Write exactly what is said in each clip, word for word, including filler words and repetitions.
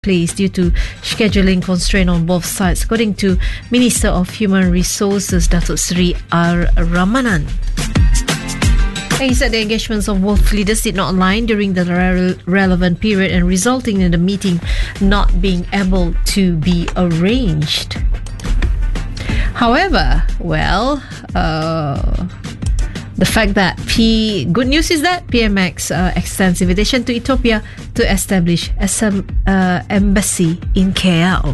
place due to scheduling constraint on both sides, according to Minister of Human Resources Datuk Seri R. Ramanan. He said the engagements of both leaders did not align during the re- relevant period and resulting in the meeting not being able to be arranged. However, well, uh, the fact that P good news is that P M X uh, extends invitation to Ethiopia to establish a sem- uh, embassy in K L.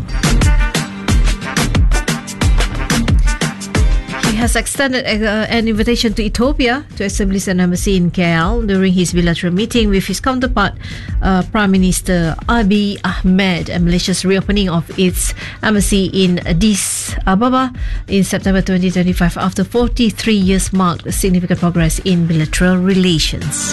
He has extended uh, an invitation to Ethiopia to establish an embassy in K L during his bilateral meeting with his counterpart, uh, Prime Minister Abiy Ahmed, and Malaysia's reopening of its embassy in Addis Ababa in September twenty twenty-five after forty-three years marked significant progress in bilateral relations.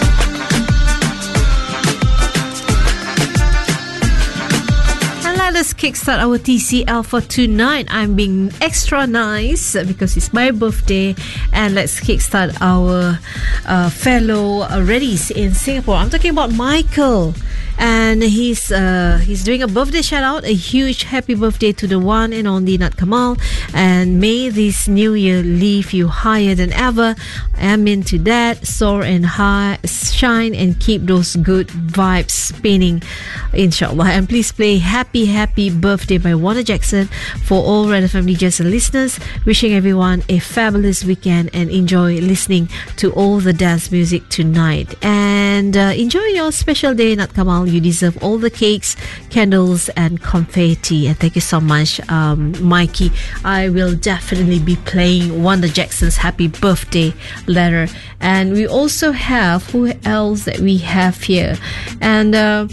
Let's kickstart our T C L for tonight. I'm being extra nice because it's my birthday, and let's kickstart our uh, fellow uh, reddies in Singapore. I'm talking about Michael, and he's uh, he's doing a birthday shout out. A huge happy birthday to the one and only Nat Kamal, and may this new year leave you higher than ever. Amen to that. Soar and high, shine, and keep those good vibes spinning, inshallah. And please play Happy Happy Happy Birthday by Warner Jackson for all Red F M D Js and listeners. Wishing everyone a fabulous weekend and enjoy listening to all the dance music tonight. And uh, enjoy your special day, Nat Kamal. You deserve all the cakes, candles, and confetti. And thank you so much, um, Mikey. I will definitely be playing Wanda Jackson's Happy Birthday letter. And we also have, who else that we have here? And uh,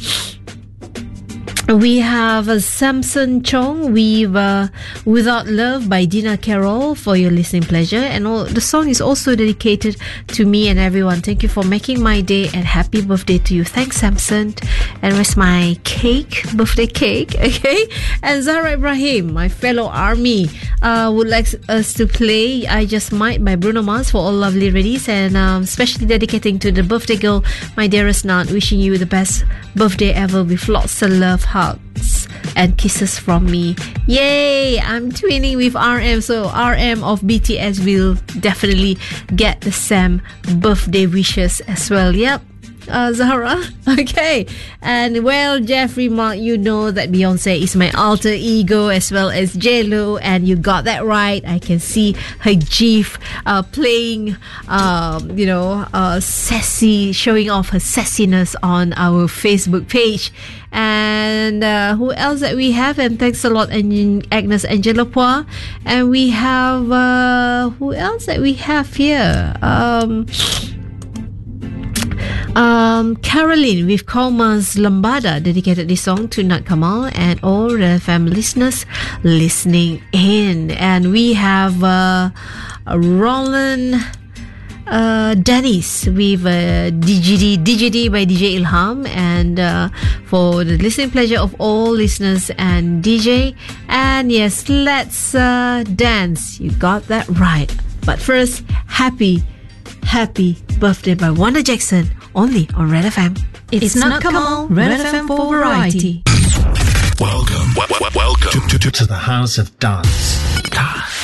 we have uh, Samson Chong with uh, Without Love by Dina Carroll for your listening pleasure. And all, the song is also dedicated to me and everyone. Thank you for making my day, and happy birthday to you. Thanks, Samson. And where's my cake? Birthday cake, okay? And Zahra Ibrahim, my fellow army, uh, would like us to play I Just Might by Bruno Mars for all lovely ladies, and um, especially dedicating to the birthday girl, my dearest Nat. Wishing you the best birthday ever with lots of love, hugs and kisses from me. Yay! I'm twinning with R M, so R M of B T S will definitely get the same birthday wishes as well. Yep. Uh, Zahra, okay. And well, Jeffrey Mark, you know that Beyonce is my alter ego as well as J-Lo, and you got that right. I can see her gif uh, playing, um, you know, uh, sassy, showing off her sassiness on our Facebook page. And uh, who else that we have? And thanks a lot, Agnes Angela Poa. And we have uh, who else that we have here? Um. Um, Caroline with Comas Lambada dedicated this song to Nat Kamal and all the family listeners listening in. And we have uh, Roland uh, Dennis with uh, D G D, D G D by D J Ilham, and uh, for the listening pleasure of all listeners and D J. And yes, let's uh, dance. You got that right. But first, happy Happy Birthday by Wanda Jackson, only on Red F M. It's, it's Nat Kamal, Red, Red F M for variety. Welcome, w- w- welcome to, to, to, to the House of Dance. Dance.